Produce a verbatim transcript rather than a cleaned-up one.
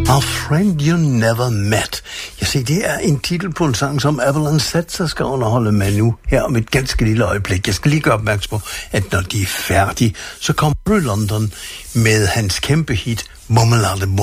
A Friend You Never Met. Jeg ser, det er en titel på en sang, som Avalon Setzer skal underholde med nu, her om et ganske lille øjeblik. Jeg skal lige gøre opmærksom på, at når de er færdige, så kommer London med hans kæmpe hit, Mummelade